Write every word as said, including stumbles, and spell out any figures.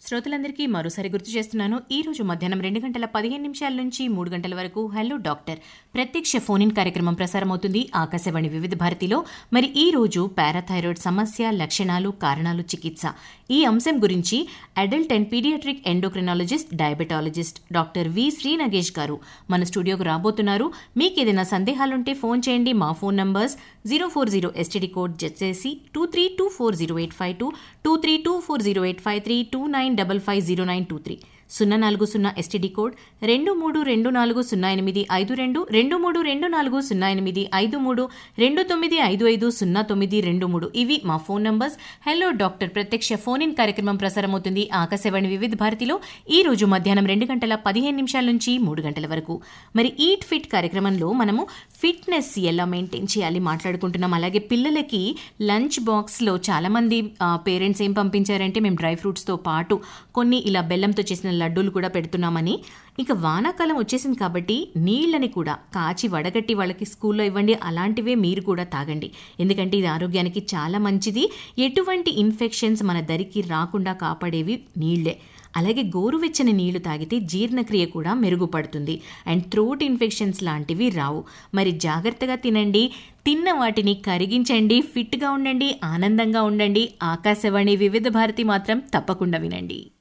శ్రోతలందరికీ మరోసారి గుర్తు చేస్తున్నాను. ఈ రోజు మధ్యాహ్నం రెండు గంటల పదిహేను నిమిషాల నుంచి మూడు గంటల వరకు హలో డాక్టర్ ప్రత్యక్ష ఫోన్ ఇన్ కార్యక్రమం ప్రసారం అవుతుంది ఆకాశవాణి వివిధ భారతిలో. మరి ఈ రోజు పారాథైరాయిడ్ సమస్య, లక్షణాలు, కారణాలు, చికిత్స ఈ అంశం గురించి adult and paediatric endocrinologist, diabetologist doctor V Shri Nagesh గారు మన స్టూడియోకు రాబోతున్నారు. మీకు ఏదైనా సందేహాలుంటే ఫోన్ చేయండి. మా phone numbers zero four zero STD code చేసి two three two four zero eight five two two three two four zero eight five three two nine double five zero nine two three సున్నా నాలుగు సున్నా STD code రెండు మూడు రెండు నాలుగు సున్నా ఎనిమిది ఐదు రెండు రెండు మూడు రెండు నాలుగు సున్నా ఎనిమిది ఐదు మూడు రెండు తొమ్మిది ఐదు ఐదు సున్నా తొమ్మిది రెండు మూడు ఇవి మా ఫోన్ నంబర్స్. హలో డాక్టర్ ప్రత్యక్ష ఫోన్ ఇన్ కార్యక్రమం ప్రసారం అవుతుంది ఆకాశవాణి వివిధ భారతిలో ఈ రోజు మధ్యాహ్నం రెండు గంటల పదిహేను నిమిషాల నుంచి మూడు గంటల వరకు. మరి ఈట్ ఫిట్ కార్యక్రమంలో మనము ఫిట్నెస్ ఎలా మెయింటైన్ చేయాలి మాట్లాడుకుంటున్నాం. అలాగే పిల్లలకి లంచ్ బాక్స్లో చాలామంది పేరెంట్స్ ఏం పంపించారంటే మేము డ్రై ఫ్రూట్స్తో పాటు కొన్ని ఇలా బెల్లంతో చేసిన లడ్డూలు కూడా పెడుతున్నామని. ఇక వానాకాలం వచ్చేసింది కాబట్టి నీళ్ళని కూడా కాచి వడగట్టి వాళ్ళకి స్కూల్లో ఇవ్వండి. అలాంటివే మీరు కూడా తాగండి. ఎందుకంటే ఇది ఆరోగ్యానికి చాలా మంచిది. ఎటువంటి ఇన్ఫెక్షన్స్ మన దరికి రాకుండా కాపాడేవి నీళ్లే. అలాగే గోరువెచ్చని నీళ్లు తాగితే జీర్ణక్రియ కూడా మెరుగుపడుతుంది అండ్ థ్రోట్ ఇన్ఫెక్షన్స్ లాంటివి రావు. మరి జాగ్రత్తగా తినండి, తిన్న వాటిని కరిగించండి, ఫిట్గా ఉండండి, ఆనందంగా ఉండండి. ఆకాశవాణి వివిధ భారతి మాత్రం తప్పకుండా వినండి.